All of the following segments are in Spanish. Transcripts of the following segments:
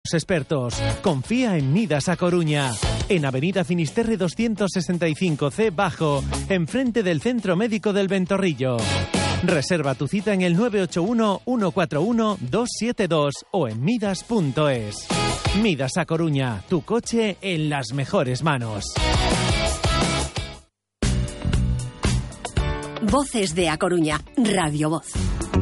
los expertos. Confía en Midas A Coruña. En Avenida Finisterre 265C Bajo, enfrente del Centro Médico del Ventorrillo. Reserva tu cita en el 981-141-272 o en midas.es. Midas A Coruña, tu coche en las mejores manos. Voces de A Coruña, Radio Voz.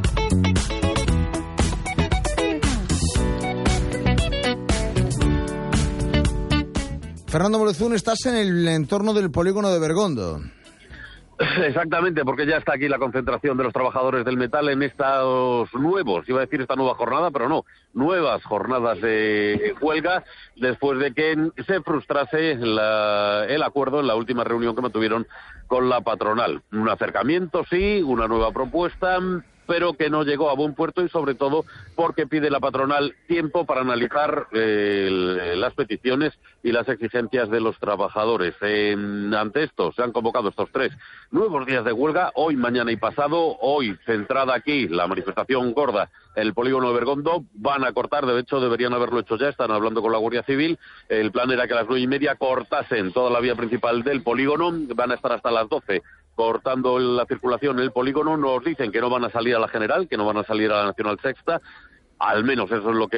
Fernando Morezún, estás en el entorno del polígono de Bergondo. Exactamente, porque ya está aquí la concentración de los trabajadores del metal en estos nuevos, iba a decir esta nueva jornada, pero no, nuevas jornadas de huelga, después de que se frustrase el acuerdo en la última reunión que mantuvieron con la patronal. Un acercamiento, sí, una nueva propuesta, pero que no llegó a buen puerto y sobre todo porque pide la patronal tiempo para analizar las peticiones y las exigencias de los trabajadores. Ante esto se han convocado estos 3 nuevos días de huelga, hoy, mañana y pasado. Hoy centrada aquí la manifestación gorda, el polígono de Bergondo. Van a cortar, de hecho deberían haberlo hecho ya, están hablando con la Guardia Civil. El plan era que a las 9:30 cortasen toda la vía principal del polígono, van a estar hasta las 12 cortando la circulación en el polígono. Nos dicen que no van a salir a la General, que no van a salir a la Nacional Sexta, al menos eso es lo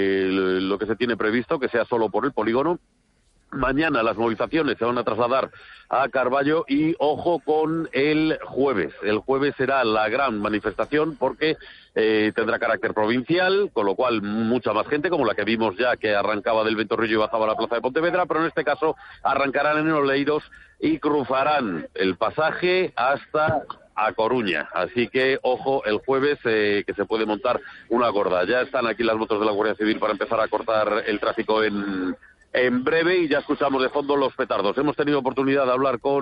que se tiene previsto, que sea solo por el polígono. Mañana las movilizaciones se van a trasladar a Carballo y ojo con el jueves. El jueves será la gran manifestación porque tendrá carácter provincial, con lo cual mucha más gente, como la que vimos ya que arrancaba del Ventorrillo y bajaba a la plaza de Pontevedra, pero en este caso arrancarán en Oleiros y cruzarán el pasaje hasta A Coruña. Así que, ojo, el jueves que se puede montar una gorda. Ya están aquí las motos de la Guardia Civil para empezar a cortar el tráfico en breve y ya escuchamos de fondo los petardos. Hemos tenido oportunidad de hablar con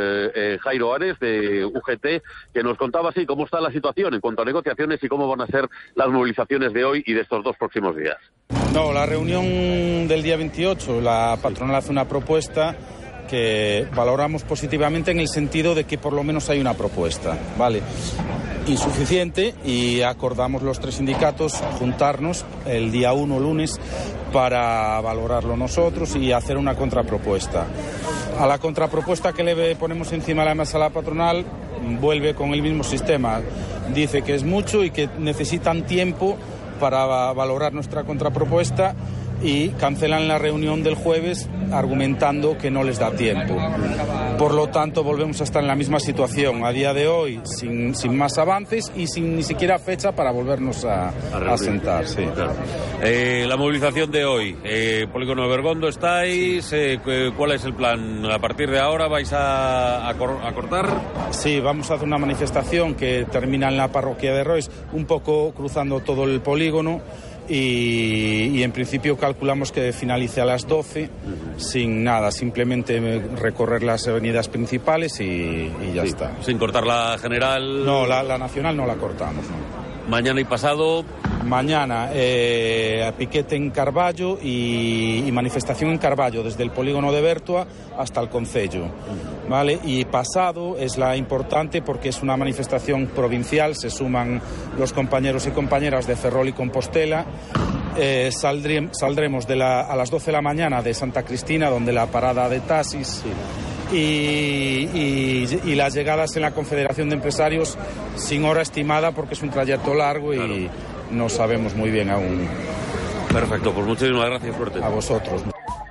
Jairo Ares de UGT, que nos contaba así cómo está la situación en cuanto a negociaciones y cómo van a ser las movilizaciones de hoy y de estos 2 próximos días. No, la reunión del día 28, la patronal hace una propuesta que valoramos positivamente en el sentido de que por lo menos hay una propuesta, ¿vale? Insuficiente, y acordamos los 3 sindicatos juntarnos el día 1, lunes, para valorarlo nosotros y hacer una contrapropuesta. A la contrapropuesta que le ponemos encima de la mesa a la patronal, vuelve con el mismo sistema. Dice que es mucho y que necesitan tiempo para valorar nuestra contrapropuesta y cancelan la reunión del jueves argumentando que no les da tiempo. Por lo tanto, volvemos a estar en la misma situación a día de hoy, sin más avances y sin ni siquiera fecha para volvernos a sentar. Sí. Claro. La movilización de hoy, polígono de Bergondo, ¿estáis? ¿Cuál es el plan? ¿A partir de ahora vais a cortar? Sí, vamos a hacer una manifestación que termina en la parroquia de Rois, un poco cruzando todo el polígono. Y en principio calculamos que finalice a las 12 sin nada, simplemente recorrer las avenidas principales y ya está. Sin cortar la General. No, la Nacional no la cortamos, no. Mañana y pasado. Mañana piquete en Carballo y manifestación en Carballo, desde el polígono de Bertua hasta el concello, ¿vale? Y pasado es la importante porque es una manifestación provincial, se suman los compañeros y compañeras de Ferrol y Compostela. Saldremos a las 12 de la mañana de Santa Cristina, donde la parada de taxis. Sí. Y las llegadas en la Confederación de Empresarios sin hora estimada porque es un trayecto largo y claro, no sabemos muy bien aún. Perfecto, pues muchísimas gracias, suerte. A vosotros.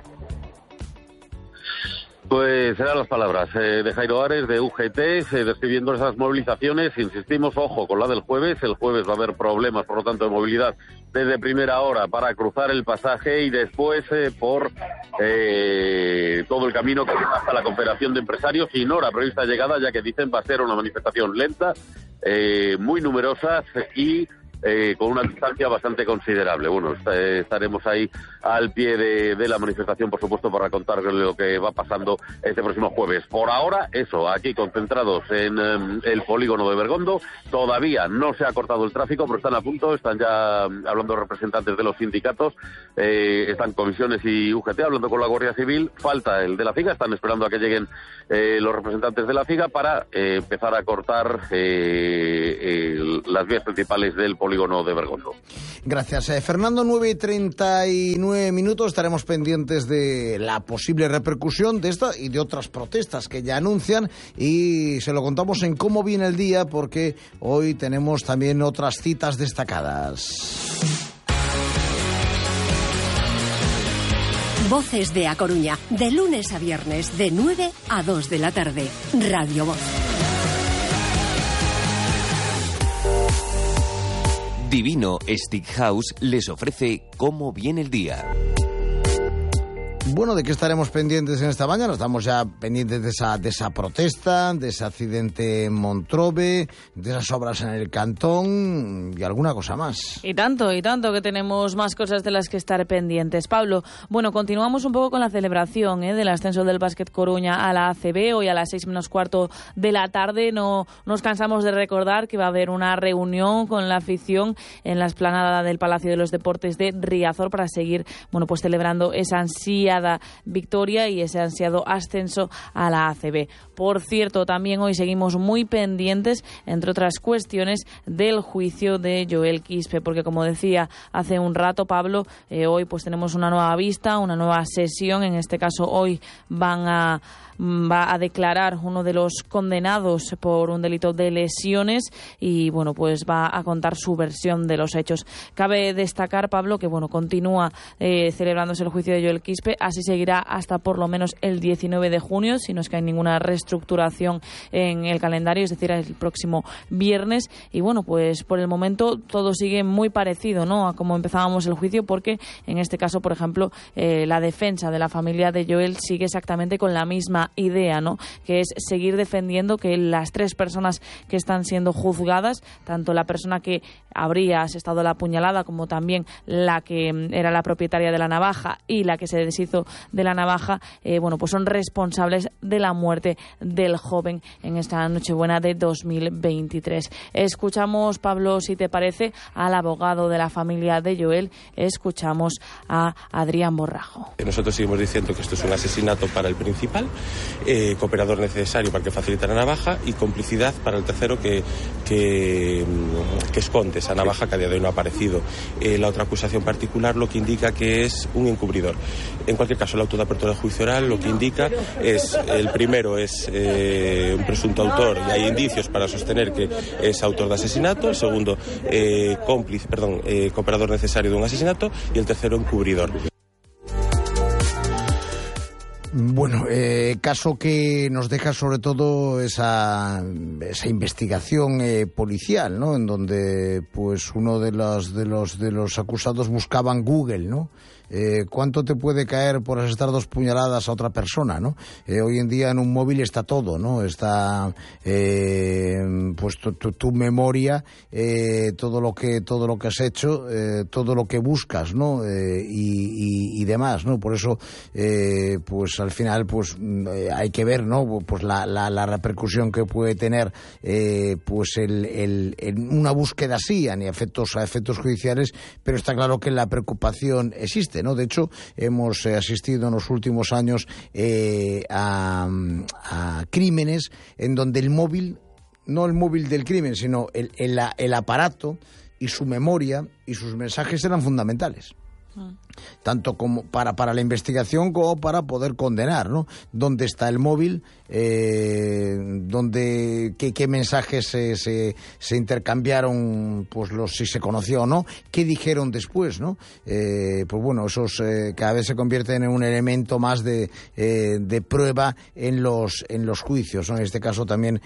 Pues eran las palabras de Jairo Ares de UGT describiendo esas movilizaciones. Insistimos, ojo con la del jueves. El jueves va a haber problemas, por lo tanto, de movilidad desde primera hora para cruzar el pasaje y después por todo el camino hasta la Confederación de Empresarios, sin hora prevista de llegada, ya que dicen va a ser una manifestación lenta, muy numerosa y con una distancia bastante considerable. Bueno, estaremos ahí al pie de la manifestación, por supuesto, para contar lo que va pasando este próximo jueves. Por ahora, eso, aquí concentrados en el polígono de Bergondo. Todavía no se ha cortado el tráfico, pero están a punto, están ya hablando representantes de los sindicatos, están comisiones y UGT hablando con la Guardia Civil. Falta el de la FIGA, están esperando a que lleguen los representantes de la FIGA para empezar a cortar las vías principales del polígono polígono de Bergondo. Gracias, Fernando. 9:39. Estaremos pendientes de la posible repercusión de esta y de otras protestas que ya anuncian, y se lo contamos en Cómo Viene el Día, porque hoy tenemos también otras citas destacadas. Voces de A Coruña, de lunes a viernes, de 9 a 2 de la tarde. Radio Voz. Divino Stick House les ofrece Cómo Viene el Día. Bueno, ¿de qué estaremos pendientes en esta mañana? Estamos ya pendientes de esa protesta, de ese accidente en Montrove, de esas obras en el Cantón y alguna cosa más. Y tanto que tenemos más cosas de las que estar pendientes. Pablo, bueno, continuamos un poco con la celebración del ascenso del Básquet Coruña a la ACB. Hoy a las 6:15 de la tarde no nos cansamos de recordar que va a haber una reunión con la afición en la explanada del Palacio de los Deportes de Riazor para seguir, bueno, pues celebrando esa ansiada victoria y ese ansiado ascenso a la ACB. Por cierto, también hoy seguimos muy pendientes, entre otras cuestiones, del juicio de Joel Quispe, porque como decía hace un rato Pablo, hoy pues tenemos una nueva vista, una nueva sesión. En este caso hoy va a declarar uno de los condenados por un delito de lesiones y bueno, pues va a contar su versión de los hechos. Cabe destacar, Pablo, que bueno, continúa celebrándose el juicio de Joel Quispe. Así seguirá hasta por lo menos el 19 de junio, si no es que hay ninguna reestructuración en el calendario, es decir, el próximo viernes. Y bueno, pues por el momento todo sigue muy parecido, ¿no?, a como empezábamos el juicio, porque en este caso, por ejemplo, la defensa de la familia de Joel sigue exactamente con la misma idea, ¿no?, que es seguir defendiendo que las tres personas que están siendo juzgadas, tanto la persona que habría asestado la puñalada como también la que era la propietaria de la navaja y la que se deshizo de la navaja, bueno, pues son responsables de la muerte del joven en esta Nochebuena de 2023. Escuchamos, Pablo, si te parece, al abogado de la familia de Joel. Escuchamos a Adrián Borrajo. Nosotros seguimos diciendo que esto es un asesinato para el principal, cooperador necesario para que facilite la navaja y complicidad para el tercero que esconde esa navaja que a día de hoy no ha aparecido. La otra acusación particular lo que indica que es un encubridor. En cualquier caso, el auto de apertura de juicio oral lo que indica es, el primero es un presunto autor y hay indicios para sostener que es autor de asesinato, el segundo cooperador necesario de un asesinato y el tercero encubridor. Bueno, caso que nos deja sobre todo esa investigación policial, ¿no?, en donde pues uno de los acusados buscaban Google, ¿no? ¿Cuánto te puede caer por asestar 2 puñaladas a otra persona, ¿no? Hoy en día en un móvil está todo, ¿no? Está pues tu memoria, todo lo que has hecho, todo lo que buscas, ¿no? Y demás, ¿no? Por eso pues al final pues hay que ver, ¿no?, pues la repercusión que puede tener pues una búsqueda así a efectos judiciales, pero está claro que la preocupación existe, ¿no? De hecho, hemos asistido en los últimos años a crímenes en donde el móvil, no el móvil del crimen, sino el aparato y su memoria y sus mensajes eran fundamentales. Tanto como para la investigación como para poder condenar, ¿no? ¿Dónde está el móvil? ¿Qué mensajes se intercambiaron? Pues si se conoció o no. ¿Qué dijeron después, no? Pues bueno, esos cada vez se convierten en un elemento más de prueba en los juicios, ¿no? En este caso también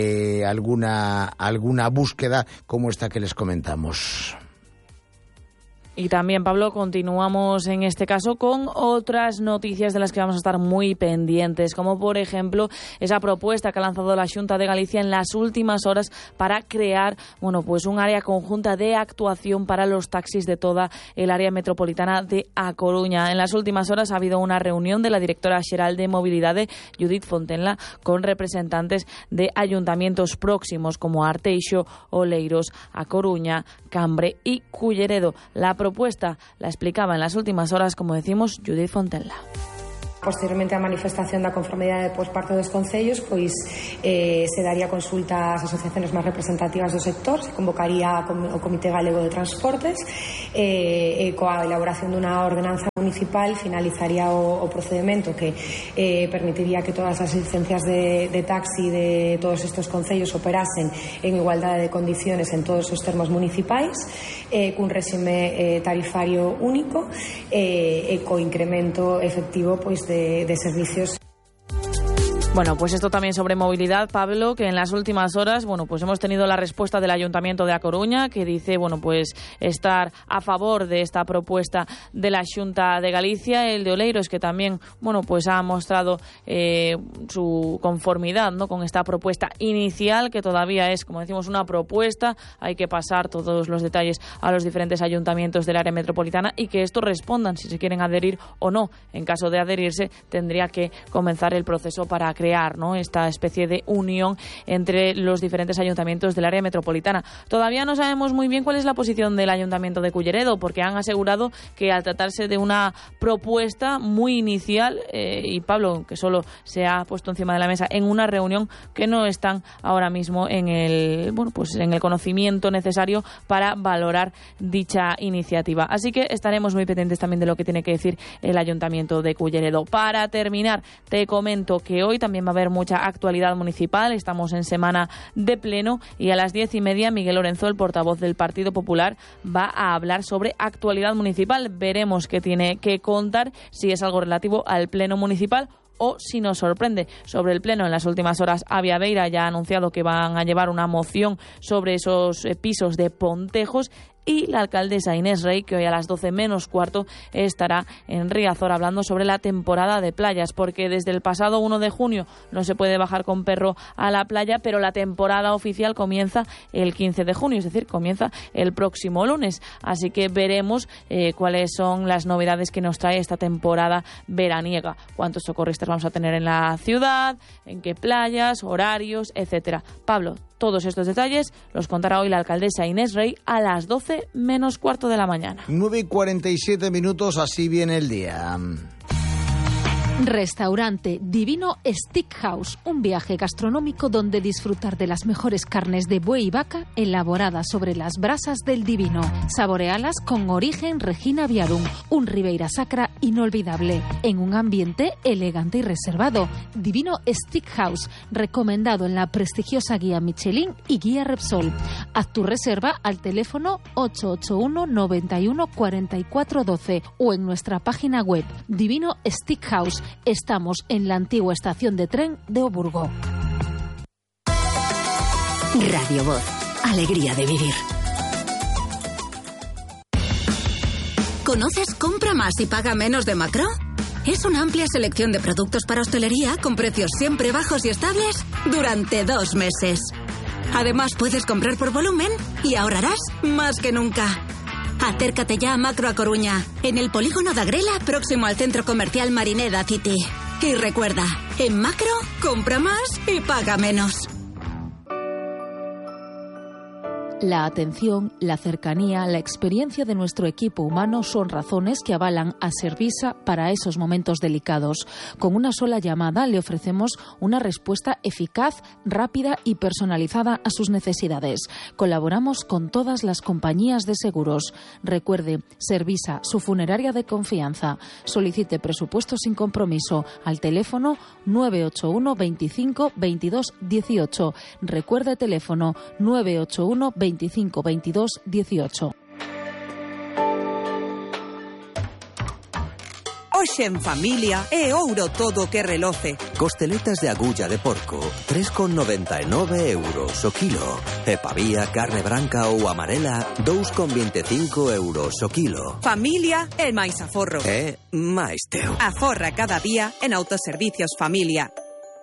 alguna búsqueda como esta que les comentamos. Y también, Pablo, continuamos en este caso con otras noticias de las que vamos a estar muy pendientes, como por ejemplo esa propuesta que ha lanzado la Xunta de Galicia en las últimas horas para crear, bueno, pues un área conjunta de actuación para los taxis de toda el área metropolitana de A Coruña. En las últimas horas ha habido una reunión de la directora xeral de Movilidad, Judith Fontenla, con representantes de ayuntamientos próximos como Arteixo, Oleiros, A Coruña, Cambre y Culleredo. La propuesta la explicaba en las últimas horas, como decimos, Judith Fontenla. Posteriormente á manifestación da conformidade por parte dos concellos, pois se daría consulta ás asociaciones máis representativas do sector, se convocaría o Comité Galego de Transportes e coa elaboración dunha ordenanza municipal finalizaría o procedimento que permitiría que todas as licencias de taxi de todos estes concellos operasen en igualdade de condiciones en todos os termos municipais, cun réxime tarifario único e co incremento efectivo pois de servicios. Bueno, pues esto también sobre movilidad, Pablo, que en las últimas horas, bueno, pues hemos tenido la respuesta del Ayuntamiento de A Coruña, que dice, bueno, pues estar a favor de esta propuesta de la Xunta de Galicia. El de Oleiros, que también, bueno, pues ha mostrado su conformidad, ¿no?, con esta propuesta inicial, que todavía es, como decimos, una propuesta. Hay que pasar todos los detalles a los diferentes ayuntamientos del área metropolitana y que estos respondan si se quieren adherir o no. En caso de adherirse, tendría que comenzar el proceso para crear, ¿no?, esta especie de unión entre los diferentes ayuntamientos del área metropolitana. Todavía no sabemos muy bien cuál es la posición del Ayuntamiento de Culleredo, porque han asegurado que al tratarse de una propuesta muy inicial, y Pablo, que solo se ha puesto encima de la mesa en una reunión, que no están ahora mismo en el conocimiento necesario para valorar dicha iniciativa. Así que estaremos muy pendientes también de lo que tiene que decir el Ayuntamiento de Culleredo. Para terminar, te comento que hoy también va a haber mucha actualidad municipal. Estamos en semana de pleno y a las 10:30 Miguel Lorenzo, el portavoz del Partido Popular, va a hablar sobre actualidad municipal. Veremos qué tiene que contar, si es algo relativo al pleno municipal o si nos sorprende. Sobre el pleno, en las últimas horas, Avia Beira ya ha anunciado que van a llevar una moción sobre esos pisos de Pontejos, y la alcaldesa Inés Rey, que hoy a las 12 menos cuarto estará en Riazor hablando sobre la temporada de playas, porque desde el pasado 1 de junio no se puede bajar con perro a la playa, pero la temporada oficial comienza el 15 de junio, es decir, comienza el próximo lunes. Así que veremos cuáles son las novedades que nos trae esta temporada veraniega, cuántos socorristas vamos a tener en la ciudad, en qué playas, horarios, etcétera. Pablo, todos estos detalles los contará hoy la alcaldesa Inés Rey a las 12 menos cuarto de la mañana. 9:47, así viene el día. Restaurante Divino Steakhouse, un viaje gastronómico donde disfrutar de las mejores carnes de buey y vaca elaboradas sobre las brasas del Divino. Saborealas con origen Regina Viarum, un Ribeira Sacra inolvidable, en un ambiente elegante y reservado. Divino Steakhouse, recomendado en la prestigiosa guía Michelin y guía Repsol. Haz tu reserva al teléfono 881 91 44 12 o en nuestra página web Divino Steakhouse. Estamos en la antigua estación de tren de Oburgo. Radio Voz, alegría de vivir. ¿Conoces Compra Más y Paga Menos de Macro? Es una amplia selección de productos para hostelería con precios siempre bajos y estables durante 2 meses. Además, puedes comprar por volumen y ahorrarás más que nunca. Acércate ya a Macro A Coruña, en el polígono de Agrela, próximo al centro comercial Marineda City. Y recuerda, en Macro, compra más y paga menos. La atención, la cercanía, la experiencia de nuestro equipo humano son razones que avalan a Servisa para esos momentos delicados. Con una sola llamada le ofrecemos una respuesta eficaz, rápida y personalizada a sus necesidades. Colaboramos con todas las compañías de seguros. Recuerde, Servisa, su funeraria de confianza. Solicite presupuesto sin compromiso al teléfono 981 25 22 18. Recuerde teléfono 981 25 22 18. Hoxe en familia é ouro todo que reloce. Costeletas de agulla de porco, 3,99 € o kilo. E pavía, carne branca ou amarela, 2,25 € o kilo. Familia é máis aforro. É máis teu. Aforra cada día en Autoservicios Familia.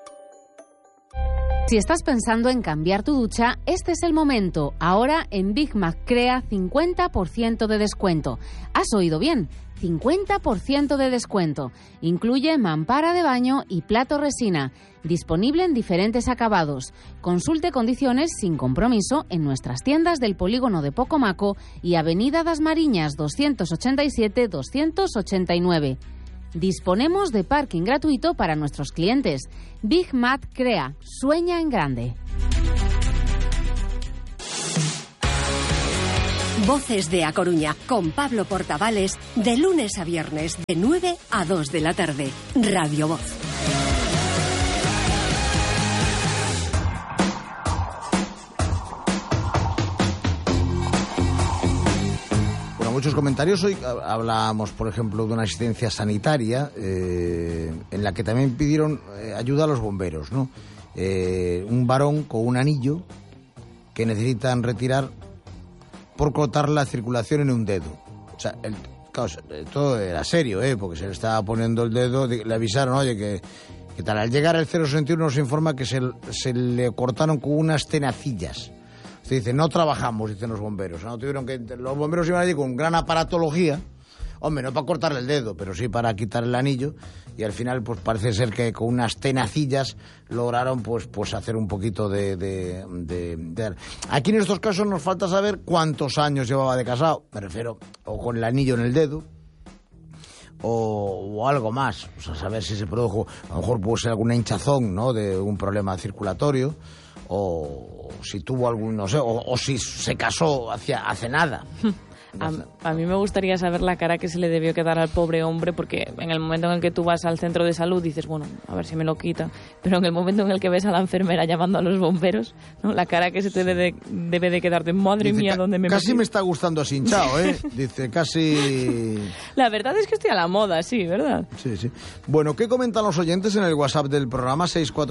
Si estás pensando en cambiar tu ducha, este es el momento. Ahora en Big Mac Crea 50% de descuento. ¿Has oído bien? 50% de descuento. Incluye mampara de baño y plato resina. Disponible en diferentes acabados. Consulte condiciones sin compromiso en nuestras tiendas del polígono de Pocomaco y Avenida das Mariñas 287-289. Disponemos de parking gratuito para nuestros clientes. Big Mac Crea. Sueña en grande. Voces de A Coruña, con Pablo Portavales, de lunes a viernes, de 9 a 2 de la tarde. Radio Voz. Bueno, muchos comentarios. Hoy hablábamos, por ejemplo, de una asistencia sanitaria en la que también pidieron ayuda a los bomberos, ¿no? Un varón con un anillo que necesitan retirar por cortar la circulación en un dedo. O sea, claro, todo era serio, porque se le estaba poniendo el dedo, le avisaron, oye, que tal. Al llegar al 061 nos informa que se le cortaron con unas tenacillas. Se dice, no trabajamos, dicen los bomberos. ¿No? Los bomberos iban allí con gran aparatología, hombre, no para cortarle el dedo, pero sí para quitar el anillo, y al final pues parece ser que con unas tenacillas lograron pues hacer un poquito de... Aquí en estos casos nos falta saber cuántos años llevaba de casado, me refiero, o con el anillo en el dedo, o algo más, o sea, saber si se produjo, a lo mejor puede ser alguna hinchazón, ¿no?, de un problema circulatorio, o si tuvo algún, no sé, o si se casó hace nada. A mí me gustaría saber la cara que se le debió quedar al pobre hombre, porque en el momento en el que tú vas al centro de salud dices, bueno, a ver si me lo quitan, pero en el momento en el que ves a la enfermera llamando a los bomberos, ¿no?, la cara que se te debe de quedarte, madre mía, ¿dónde me metí? Casi me está gustando así hinchado, ¿eh? Dice, casi... La verdad es que estoy a la moda, sí, ¿verdad? Sí, sí. Bueno, ¿qué comentan los oyentes en el WhatsApp del programa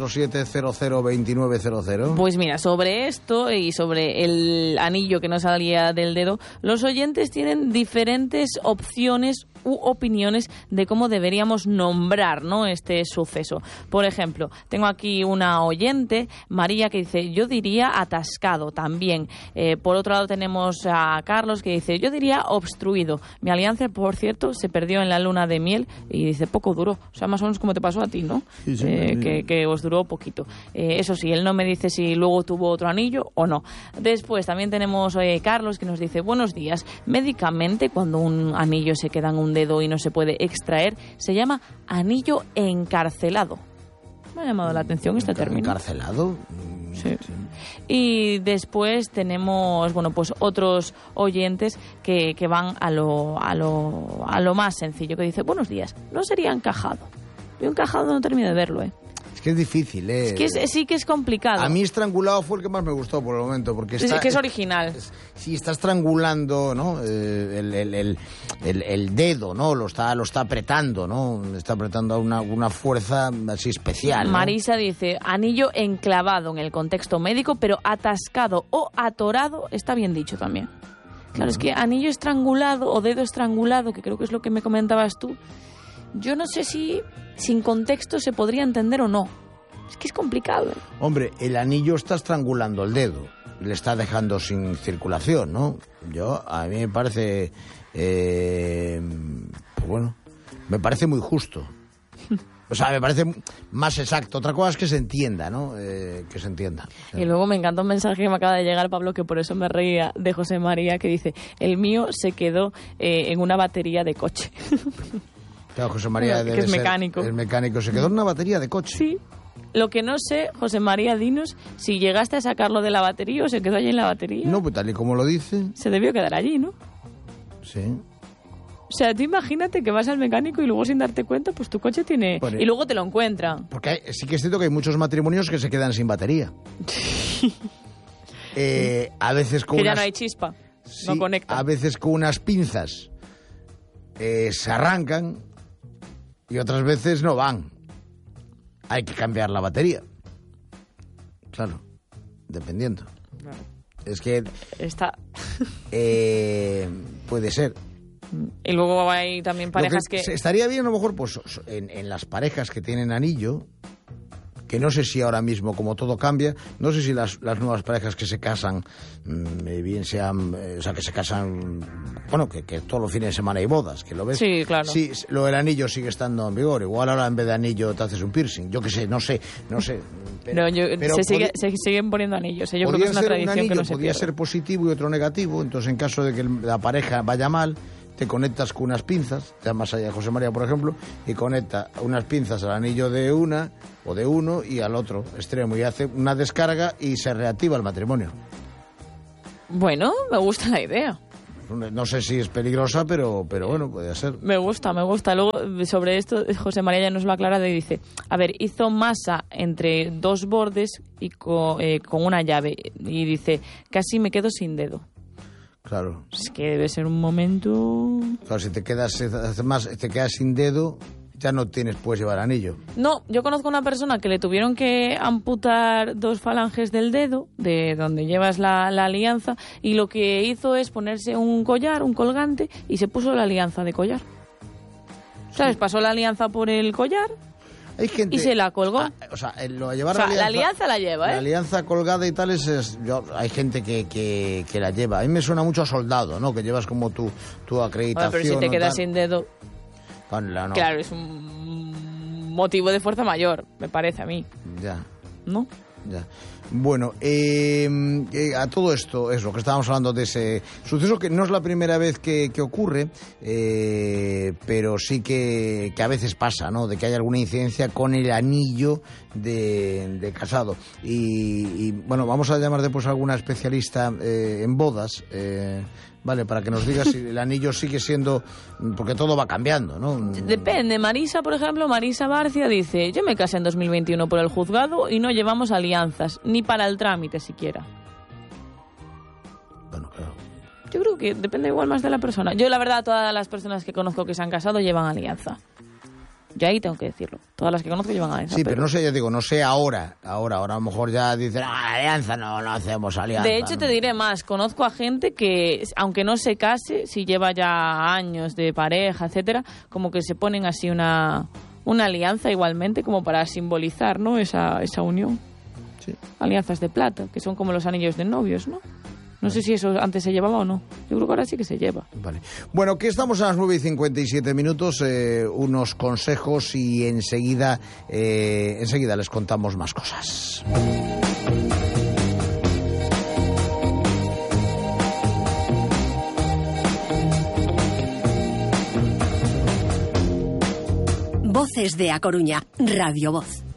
647-002900? Pues mira, sobre esto y sobre el anillo que no salía del dedo, los oyentes tienen diferentes opciones u opiniones de cómo deberíamos nombrar, ¿no?, este suceso. Por ejemplo, tengo aquí una oyente, María, que dice, yo diría atascado también. Por otro lado tenemos a Carlos, que dice, yo diría obstruido. Mi alianza, por cierto, se perdió en la luna de miel, y dice, poco duró. O sea, más o menos como te pasó a ti, ¿no? Sí, sí, que os duró poquito. Eso sí, él no me dice si luego tuvo otro anillo o no. Después también tenemos Carlos, que nos dice, buenos días. Médicamente, cuando un anillo se queda en un dedo y no se puede extraer, se llama anillo encarcelado. Me ha llamado la atención este término. ¿Encarcelado? Sí. Y después tenemos, bueno, pues otros oyentes que van a lo más sencillo, que dice, buenos días, no sería encajado. Yo encajado no termino de verlo, Es que es difícil, Es que sí que es complicado. A mí estrangulado fue el que más me gustó por el momento, porque es que es original. Sí, está estrangulando, ¿no? El dedo, ¿no? Lo está apretando, ¿no? Está apretando a una fuerza así especial, ¿no? Marisa dice, anillo enclavado en el contexto médico, pero atascado o atorado está bien dicho también. Claro, es que anillo estrangulado o dedo estrangulado, que creo que es lo que me comentabas tú, yo no sé si sin contexto se podría entender o no. Es que es complicado. Hombre, el anillo está estrangulando el dedo, le está dejando sin circulación, ¿no? A mí me parece, pues bueno, me parece muy justo. O sea, me parece más exacto. Otra cosa es que se entienda, ¿no? Que se entienda. Y luego me encanta un mensaje que me acaba de llegar, Pablo, que por eso me reía, de José María, que dice, el mío se quedó en una batería de coche. Claro, José María que es mecánico. El mecánico se quedó en una batería de coche. Sí. Lo que no sé, José María, dinos si llegaste a sacarlo de la batería o se quedó allí en la batería. No, pues tal y como lo dice. Se debió quedar allí, ¿no? Sí. O sea, tú imagínate que vas al mecánico y luego sin darte cuenta, pues tu coche tiene... Bueno, y luego te lo encuentra. Porque sí que es cierto que hay muchos matrimonios que se quedan sin batería. A veces con que ya no hay chispa, sí, no conecta. A veces con unas pinzas se arrancan y otras veces no van. Hay que cambiar la batería. Claro, dependiendo. Claro. Es que... puede ser. Y luego hay también parejas que... Estaría bien a lo mejor pues en las parejas que tienen anillo, que no sé si ahora mismo, como todo cambia, no sé si las nuevas parejas que se casan, bien sean, o sea, que se casan, bueno, que todos los fines de semana hay bodas, que lo ves. Sí, claro. Sí, lo del anillo sigue estando en vigor. Igual ahora en vez de anillo te haces un piercing. Yo qué sé, no sé. Pero se siguen poniendo anillos. Yo creo que es una tradición que no se podría pierde. ser positivo y otro negativo. Entonces, en caso de que la pareja vaya mal, te conectas con unas pinzas, llamas a José María, por ejemplo, y conecta unas pinzas al anillo de una o de uno y al otro extremo, y hace una descarga y se reactiva el matrimonio. Bueno, me gusta la idea. No sé si es peligrosa, pero bueno, puede ser. Me gusta. Luego, sobre esto, José María ya nos lo aclara y dice, a ver, hizo masa entre dos bordes y con una llave. Y dice, casi me quedo sin dedo. Claro. Es que debe ser un momento... Claro, si te quedas sin dedo, ya no puedes llevar anillo. No, yo conozco una persona que le tuvieron que amputar 2 falanges del dedo, de donde llevas la alianza, y lo que hizo es ponerse un collar, un colgante, y se puso la alianza de collar. ¿Sabes? Pasó la alianza por el collar y se la colgó. La alianza la lleva, ¿eh? La alianza colgada y tal hay gente que la lleva. A mí me suena mucho a soldado, ¿no? Que llevas como tu acreditación. Pero si te quedas sin dedo... No. Claro, es un motivo de fuerza mayor, me parece a mí. Ya. ¿No? Ya. Bueno, a todo esto, es lo que estábamos hablando de ese suceso, que no es la primera vez que ocurre, pero sí que a veces pasa, ¿no? De que hay alguna incidencia con el anillo de casado. Y bueno, vamos a llamar después a alguna especialista en bodas, vale, para que nos diga si el anillo sigue siendo, porque todo va cambiando, ¿no? Depende. Marisa, por ejemplo, Marisa Barcia dice, yo me casé en 2021 por el juzgado y no llevamos alianzas, ni para el trámite siquiera. Bueno, claro. Yo creo que depende igual más de la persona. Yo, la verdad, todas las personas que conozco que se han casado llevan alianza. Yo ahí tengo que decirlo. Todas las que conozco llevan alianza. Sí, pero no sé, ya digo, no sé ahora a lo mejor ya dicen, alianza, no hacemos alianza. De hecho, te diré más, conozco a gente que, aunque no se case, si lleva ya años de pareja, etcétera, como que se ponen así una alianza igualmente, como para simbolizar, ¿no? Esa unión. Sí. Alianzas de plata, que son como los anillos de novios, ¿no? No sé si eso antes se llevaba o no. Yo creo que ahora sí que se lleva. Vale. Bueno, que estamos a las 9:57, unos consejos y enseguida les contamos más cosas. Voces de A Coruña, Radio Voz.